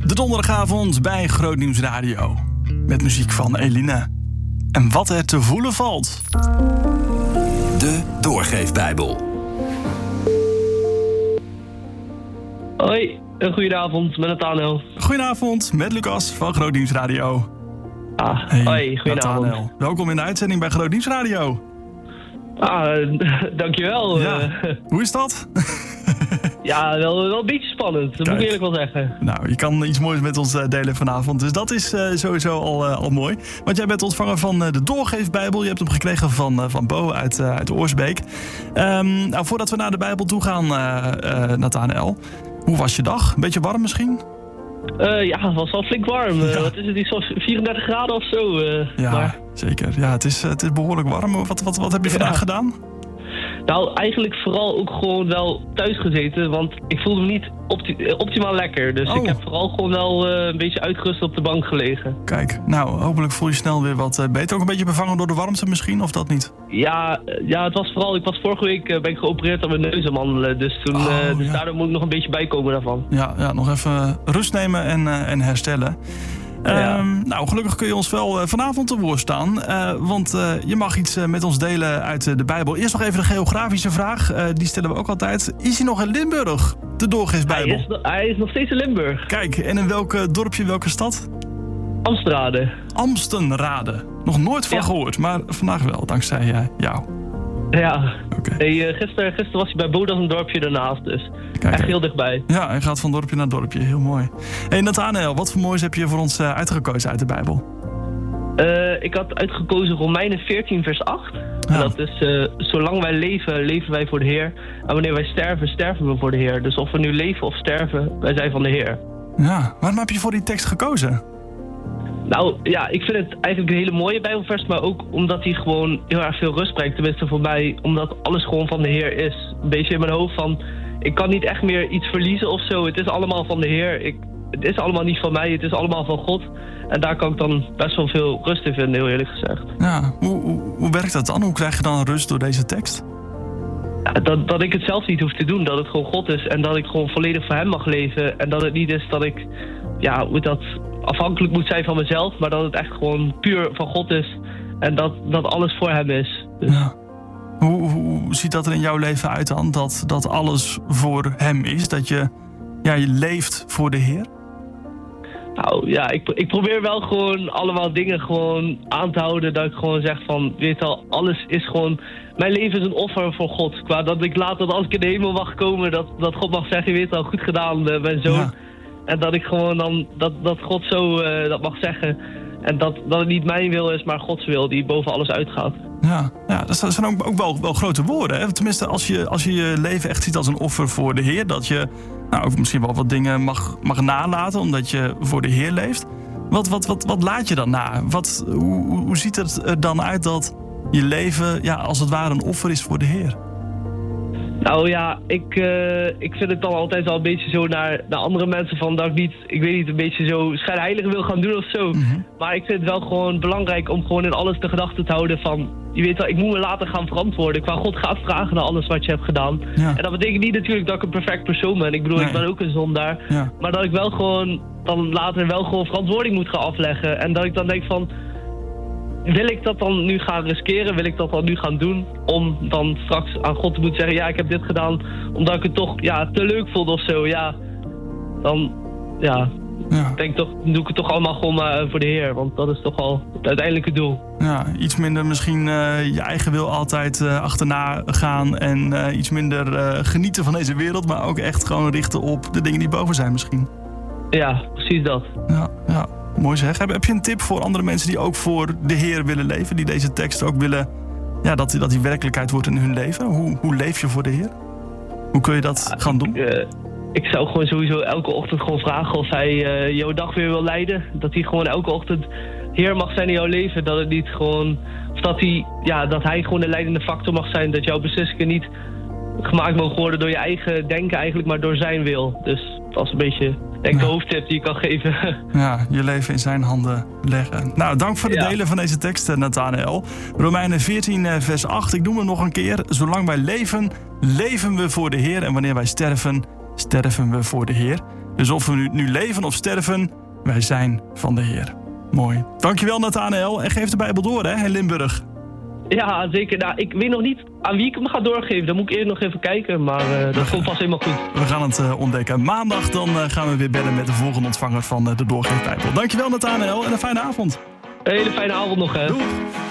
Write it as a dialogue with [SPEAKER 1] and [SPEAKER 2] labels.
[SPEAKER 1] De donderdagavond bij Groot Nieuws Radio. Met muziek van Eline. En wat er te voelen valt.
[SPEAKER 2] De Doorgeefbijbel.
[SPEAKER 3] Hoi, een goedenavond met Nathanael.
[SPEAKER 1] Goedenavond met Lucas van Groot Nieuws Radio.
[SPEAKER 3] Hoi, goedenavond.
[SPEAKER 1] Nathanael, welkom in de uitzending bij Groot Nieuws Radio.
[SPEAKER 3] Dankjewel.
[SPEAKER 1] Ja, hoe is dat?
[SPEAKER 3] Ja, wel een beetje spannend, dat moet ik eerlijk wel zeggen.
[SPEAKER 1] Nou, je kan iets moois met ons delen vanavond, dus dat is sowieso al mooi. Want jij bent ontvanger van de Doorgeefbijbel. Je hebt hem gekregen van Bo uit Oorsbeek. Nou, voordat we naar de Bijbel toe gaan, Nathanael, hoe was je dag? Een beetje warm misschien?
[SPEAKER 3] Ja, het was wel flink warm.
[SPEAKER 1] Ja.
[SPEAKER 3] Wat is het, iets van 34 graden of zo?
[SPEAKER 1] Ja,
[SPEAKER 3] maar...
[SPEAKER 1] zeker. Ja, het is behoorlijk warm. Wat heb je vandaag gedaan?
[SPEAKER 3] Nou, eigenlijk vooral ook gewoon wel thuis gezeten, want ik voelde me niet optimaal lekker. Dus ik heb vooral gewoon wel een beetje uitgerust op de bank gelegen.
[SPEAKER 1] Kijk, nou, hopelijk voel je snel weer wat beter. Ook een beetje bevangen door de warmte misschien, of dat niet?
[SPEAKER 3] Ja, het was vooral, ik was vorige week ben ik geopereerd aan mijn neus dus toen, dus daardoor moet ik nog een beetje bijkomen daarvan.
[SPEAKER 1] Ja, nog even rust nemen en herstellen.
[SPEAKER 3] Ja.
[SPEAKER 1] Nou, gelukkig kun je ons wel vanavond te woord staan. Want je mag iets met ons delen uit de Bijbel. Eerst nog even de geografische vraag. Die stellen we ook altijd. Is hij nog in Limburg, de Doorgeefbijbel?
[SPEAKER 3] Hij is nog steeds in Limburg.
[SPEAKER 1] Kijk, en in welk dorpje, welke stad?
[SPEAKER 3] Amstrade.
[SPEAKER 1] Amstenrade. Nog nooit van gehoord, maar vandaag wel, dankzij jou.
[SPEAKER 3] Ja.
[SPEAKER 1] Okay.
[SPEAKER 3] Hey, gisteren was hij bij Bodas, een dorpje daarnaast, dus
[SPEAKER 1] Kijk,
[SPEAKER 3] echt heel dichtbij.
[SPEAKER 1] Ja, hij gaat van dorpje naar dorpje, heel mooi. Hey Nathanael, wat voor moois heb je voor ons uitgekozen uit de Bijbel?
[SPEAKER 3] Ik had uitgekozen Romeinen 14 vers 8. Ja. En dat is, zolang wij leven, leven wij voor de Heer. En wanneer wij sterven, sterven we voor de Heer. Dus of we nu leven of sterven, wij zijn van de Heer.
[SPEAKER 1] Ja, waarom heb je voor die tekst gekozen?
[SPEAKER 3] Nou ja, ik vind het eigenlijk een hele mooie Bijbelvers, maar ook omdat hij gewoon heel erg veel rust brengt. Tenminste voor mij, omdat alles gewoon van de Heer is. Een beetje in mijn hoofd van, ik kan niet echt meer iets verliezen of zo. Het is allemaal van de Heer. Het is allemaal niet van mij, het is allemaal van God. En daar kan ik dan best wel veel rust in vinden, heel eerlijk gezegd.
[SPEAKER 1] Ja, hoe werkt dat dan? Hoe krijg je dan rust door deze tekst?
[SPEAKER 3] Ja, dat ik het zelf niet hoef te doen, dat het gewoon God is. En dat ik gewoon volledig voor hem mag leven. En dat het niet is dat ik, afhankelijk moet zijn van mezelf, maar dat het echt gewoon puur van God is. En dat alles voor hem is. Dus.
[SPEAKER 1] Ja. Hoe ziet dat er in jouw leven uit dan? Dat alles voor hem is? Dat je leeft voor de Heer?
[SPEAKER 3] Nou ja, ik probeer wel gewoon allemaal dingen gewoon aan te houden. Dat ik gewoon zeg van, weet al, alles is gewoon... Mijn leven is een offer voor God. Qua dat ik laat dat als ik in de hemel mag komen, dat God mag zeggen, je weet al, goed gedaan, mijn zoon. Ja. En dat ik gewoon dan, dat God zo dat mag zeggen. En dat het niet mijn wil is, maar Gods wil, die boven alles uitgaat.
[SPEAKER 1] Ja, dat zijn ook wel grote woorden. Hè? Tenminste, als je leven echt ziet als een offer voor de Heer, dat je ook misschien wel wat dingen mag nalaten, omdat je voor de Heer leeft. Wat laat je dan na? Hoe ziet het er dan uit dat je leven als het ware een offer is voor de Heer?
[SPEAKER 3] Nou ja, ik vind het dan altijd wel een beetje zo naar andere mensen van dat ik weet niet, een beetje zo schijnheilig wil gaan doen of zo. Mm-hmm. Maar ik vind het wel gewoon belangrijk om gewoon in alles de gedachte te houden van, je weet wel, ik moet me later gaan verantwoorden. Qua God gaat vragen naar alles wat je hebt gedaan. Ja. En dat betekent niet natuurlijk dat ik een perfect persoon ben. Ik bedoel, nee. Ik ben ook een zondaar. Ja. Maar dat ik wel gewoon dan later wel gewoon verantwoording moet gaan afleggen. En dat ik dan denk van, wil ik dat dan nu gaan riskeren? Wil ik dat dan nu gaan doen? Om dan straks aan God te moeten zeggen, ja, ik heb dit gedaan omdat ik het toch te leuk vond of zo. Ja, dan denk toch, doe ik het toch allemaal gewoon maar voor de Heer. Want dat is toch al het uiteindelijke doel.
[SPEAKER 1] Ja, iets minder misschien je eigen wil altijd achterna gaan. En iets minder genieten van deze wereld. Maar ook echt gewoon richten op de dingen die boven zijn misschien.
[SPEAKER 3] Ja, precies dat.
[SPEAKER 1] Ja. Mooi zeg. Heb je een tip voor andere mensen die ook voor de Heer willen leven? Die deze tekst ook willen, dat die werkelijkheid wordt in hun leven? Hoe leef je voor de Heer? Hoe kun je dat gaan doen?
[SPEAKER 3] Ik zou gewoon sowieso elke ochtend gewoon vragen of hij jouw dag weer wil leiden. Dat hij gewoon elke ochtend Heer mag zijn in jouw leven. Dat het niet gewoon... Of dat hij gewoon de leidende factor mag zijn. Dat jouw beslissingen niet gemaakt mogen worden door je eigen denken eigenlijk, maar door zijn wil. Dus dat is een beetje... de hoofdtip die je kan geven. Ja,
[SPEAKER 1] je leven in zijn handen leggen. Nou, dank voor het delen van deze tekst, Nathanael. Romeinen 14, vers 8. Ik noem hem nog een keer. Zolang wij leven, leven we voor de Heer. En wanneer wij sterven, sterven we voor de Heer. Dus of we nu leven of sterven, wij zijn van de Heer. Mooi. Dankjewel Nathanael en geef de Bijbel door hè, in Limburg.
[SPEAKER 3] Ja, zeker. Nou, ik weet nog niet aan wie ik hem ga doorgeven. Dan moet ik eerst nog even kijken, maar dat komt vast helemaal goed.
[SPEAKER 1] We gaan het ontdekken. Maandag dan gaan we weer bellen met de volgende ontvanger van de Doorgeefbijbel. Dankjewel Nathanael en een fijne avond.
[SPEAKER 3] Een hele fijne avond nog, hè.
[SPEAKER 1] Doeg.